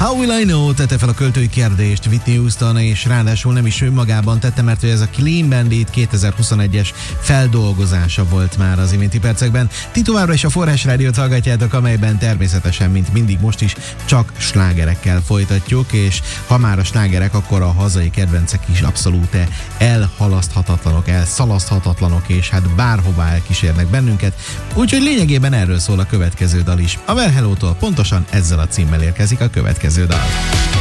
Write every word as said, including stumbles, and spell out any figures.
How Will I Know tette fel a költői kérdést Whitney Houston, és ráadásul nem is önmagában tette, mert hogy ez a Clean Bandit kétezer-huszonegyes feldolgozása volt már az iménti percekben. Ti továbbra is a Forrás Rádiót hallgatjátok, amelyben természetesen, mint mindig most is, csak slágerekkel folytatjuk, és ha már a slágerek, akkor a hazai kedvencek is abszolút elhalaszthatatlanok, elszalaszthatatlanok, és hát bárhová elkísérnek bennünket. Úgyhogy lényegében erről szól a következő dal is. A Well Hello-tól pontosan ezzel a címmel érkezik a következő dal.